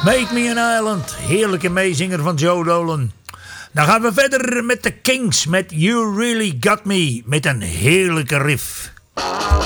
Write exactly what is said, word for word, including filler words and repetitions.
Make Me an Island. Heerlijke meezinger van Joe Dolan. Dan gaan we verder met de Kings met You Really Got Me. Met een heerlijke riff.